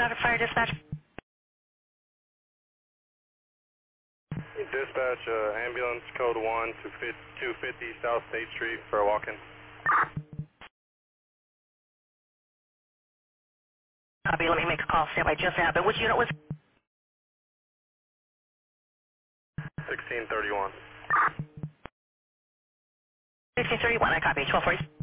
Fire Dispatch. Dispatch, ambulance code 1 to 250 South State Street for a walk-in. Copy, let me make a call. Stand by, just happened. Which unit was 1631. 1531? I copy, 1240.